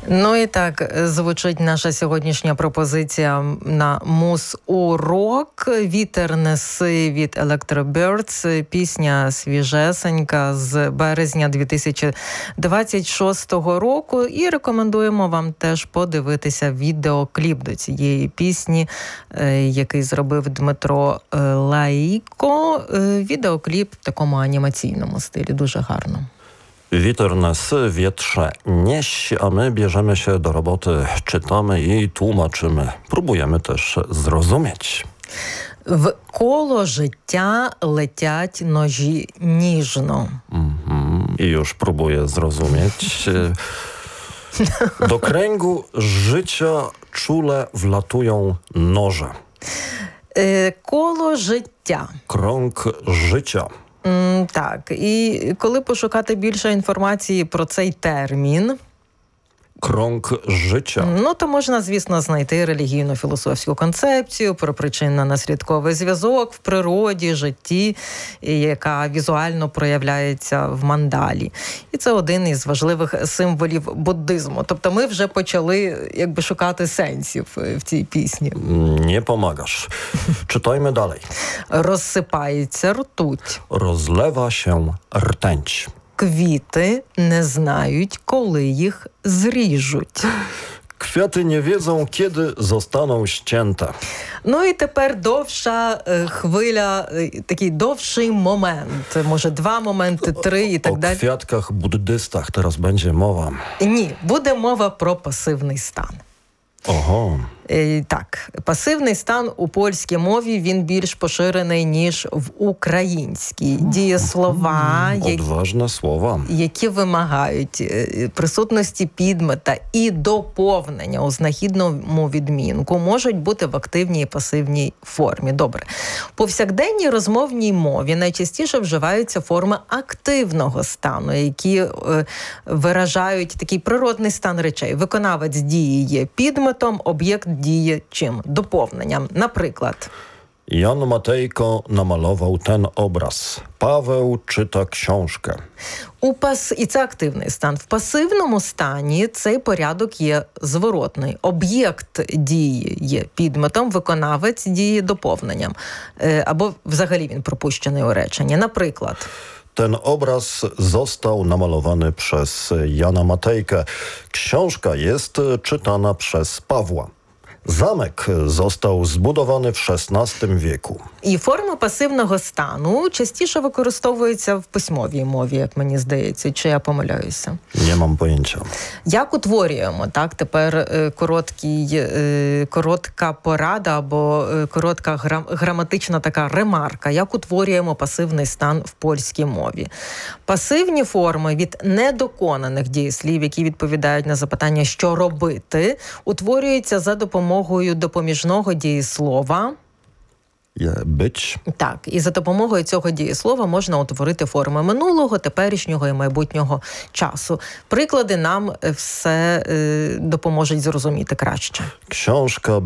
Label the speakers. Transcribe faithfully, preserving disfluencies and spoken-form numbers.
Speaker 1: Ну і так звучить наша сьогоднішня пропозиція на муз-урок. «Вітер неси» від Electro-Birds. Пісня свіжесенька з березня дві тисячі двадцять шостого року. І рекомендуємо вам теж подивитися відеокліп до цієї пісні, який зробив Дмитро Лаїко. Відеокліп в такому анімаційному стилі. Дуже гарно.
Speaker 2: Witer nesy, wietrze nieś, a my bierzemy się do roboty, czytamy i tłumaczymy. Próbujemy też zrozumieć.
Speaker 1: В коло життя летять ножі ніжно.
Speaker 2: Mhm. I już próbuję zrozumieć. Do kręgu życia czule wlatują noże.
Speaker 1: Коло життя.
Speaker 2: Krąg życia.
Speaker 1: Mm, так, і коли пошукати більше інформації про цей термін,
Speaker 2: Krąg życia.
Speaker 1: Ну, то можна, звісно, знайти релігійно-філософську концепцію про причинно-наслідковий зв'язок в природі, житті, яка візуально проявляється в мандалі. І це один із важливих символів буддизму. Тобто ми вже почали якби шукати сенсів в цій пісні.
Speaker 2: Nie pomagasz. Czytajmy dalej.
Speaker 1: Розсипається ртуть.
Speaker 2: Rozlewa się rtęć.
Speaker 1: Квіти не знають, коли їх зріжуть.
Speaker 2: Kwiaty nie wiedzą, kiedy zostaną ścięte.
Speaker 1: Ну і тепер довша е, хвиля, е, такий довший момент. Може, два моменти, три і так
Speaker 2: o
Speaker 1: далі.
Speaker 2: O kwiatkach buddystach teraz będzie mowa.
Speaker 1: Ні, буде мова про пасивний стан.
Speaker 2: Oho.
Speaker 1: Е, так, пасивний стан у польській мові, він більш поширений, ніж в українській. Дієслова,
Speaker 2: Odważne słowa.
Speaker 1: які вимагають е, присутності підмета і доповнення у знахідному відмінку, можуть бути в активній і пасивній формі. Добре. В повсякденній розмовній мові найчастіше вживаються форми активного стану, які е, виражають такий природний стан речей. Виконавець дії є підметом, об'єкт діє чим? Доповненням. Наприклад,
Speaker 2: Jan Matejko namalował ten obraz. Paweł czyta książkę.
Speaker 1: У пас... І це активний стан. В пасивному стані цей порядок є зворотний. Об'єкт дії є підметом, виконавець діє доповненням. Е, або взагалі він пропущений у реченні. Наприклад,
Speaker 2: Ten obraz został namalowany przez Jana Matejkę. Książka jest czytana przez Pawła. Zamek został zbudowany w szesnastym wieku.
Speaker 1: І форма пасивного стану частіше використовується в письмовій мові, як мені здається, чи я помиляюся?
Speaker 2: Nie mam pojęcia.
Speaker 1: Як утворюємо, так, тепер е, короткий, е, коротка порада або е, коротка грам, граматична така ремарка, як утворюємо пасивний стан в польській мові. Пасивні форми від недоконаних дієслів, які відповідають на запитання «що робити», утворюються за допомогою допоміжного дієслова.
Speaker 2: Je być.
Speaker 1: Так, і за допомогою цього дієслова можна утворити форми минулого, теперішнього і майбутнього часу. Приклади нам все е, допоможуть зрозуміти краще.
Speaker 2: Książka